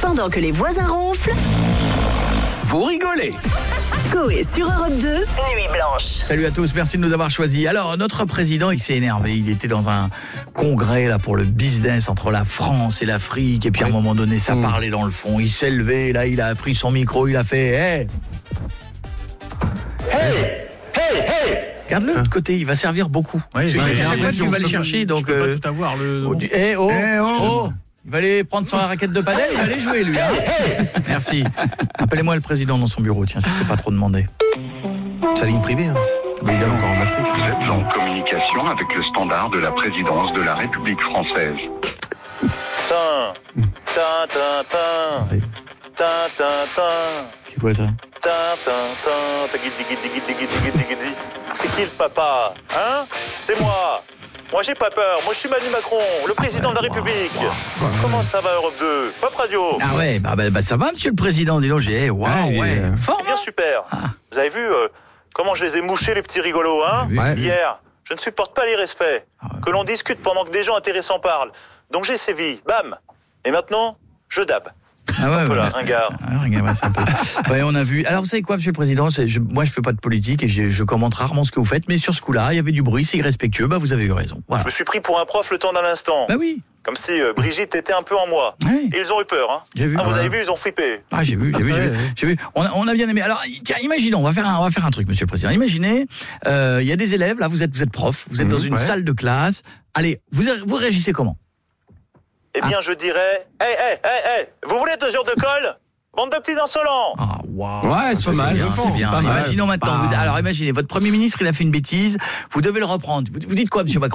Pendant que les voisins ronflent, Vous rigolez. Coé sur Europe 2, Nuit Blanche. Salut à tous, merci de nous avoir choisis. Alors, notre président, il s'est énervé. Il était dans un congrès là pour le business entre la France et l'Afrique. Et puis, à un moment donné, ça parlait dans le fond. Il s'est levé, là, il a pris son micro, il a fait Hey. Regarde-le de côté, il va servir beaucoup. Oui, chaque fois, tu vas le chercher. Donc, tu peux pas tout avoir. Il va aller prendre son raquette de padel, il va aller jouer, lui. Hein. Merci. Appelez-moi le président dans son bureau, tiens, si c'est pas trop demandé. Sa ligne privée, hein. Mais il est encore en Afrique. Vous êtes en communication avec le standard de la présidence de la République française. Oui. C'est quoi ça? C'est qui le papa? Hein? C'est moi. Moi j'ai pas peur, moi je suis Manu Macron, le président de la République. Comment ça va Europe 2? Pop Radio. Ah ouais, bah ça va monsieur le président, dis donc, fort. Bien super. Vous avez vu comment je les ai mouchés les petits rigolos, hein? Hier, je ne supporte pas l'irrespect. Que l'on discute pendant que des gens intéressants parlent. Donc j'ai sévi, bam. Et maintenant, je dab. Ah ouais, voilà, ringard. C'est un peu... Ouais, on a vu. Alors vous savez quoi, monsieur le président, moi je fais pas de politique et je commente rarement ce que vous faites, mais sur ce coup-là, il y avait du bruit, c'est irrespectueux, vous avez eu raison. Voilà. Je me suis pris pour un prof le temps d'un instant. Bah oui. Comme si Brigitte était un peu en moi. Oui. Et ils ont eu peur, hein. J'ai vu. Vous avez vu, ils ont flippé. Ah, j'ai vu. On a bien aimé. Alors, tiens, imaginons, on va faire un truc, monsieur le président. Imaginez, il y a des élèves, là, vous êtes prof, vous êtes dans une salle de classe. Allez, vous réagissez comment? Eh bien, je dirais, vous voulez 2 jours de colle? Bande de petits insolents. Ah, waouh. Ouais, c'est pas mal. C'est bien. Imaginons maintenant, alors imaginez, votre Premier ministre, il a fait une bêtise, vous devez le reprendre. Vous dites quoi, monsieur Macron?